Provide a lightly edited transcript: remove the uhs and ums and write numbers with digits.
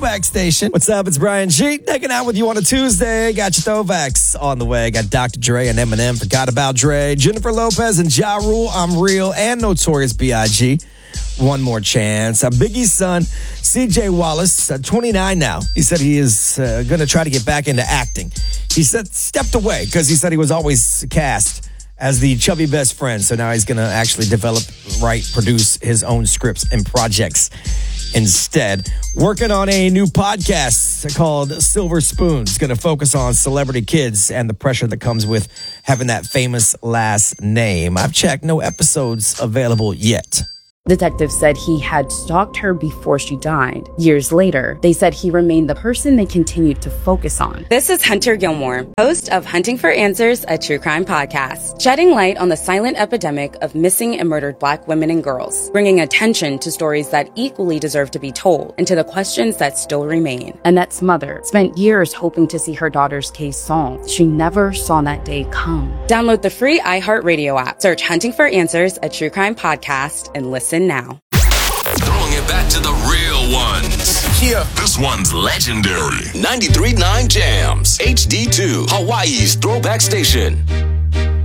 Throwback Station. What's up? It's Brian G. Hanging out with you on a Tuesday. Got your throwbacks on the way. Got Dr. Dre and Eminem. Forgot about Dre. Jennifer Lopez and Ja Rule. I'm Real. And Notorious B.I.G. One More Chance. Biggie's son, C.J. Wallace, 29 now. He said he is going to try to get back into acting. He said stepped away because he said he was always cast as the chubby best friend. So now he's going to actually develop, write, produce his own scripts and projects instead. Working on a new podcast called Silver Spoon. It's going to focus on celebrity kids and the pressure that comes with having that famous last name. I've checked, no episodes available yet. Detectives said he had stalked her before she died. Years later, they said he remained the person they continued to focus on. This is Hunter Gilmore, host of Hunting for Answers, a true crime podcast, shedding light on the silent epidemic of missing and murdered Black women and girls, bringing attention to stories that equally deserve to be told and to the questions that still remain. Annette's mother spent years hoping to see her daughter's case solved. She never saw that day come. Download the free iHeartRadio app, search Hunting for Answers, a true crime podcast, and listen now. Throwing it back to the real ones. Yeah. This one's legendary. 93.9 Jams. HD2. Hawaii's Throwback Station.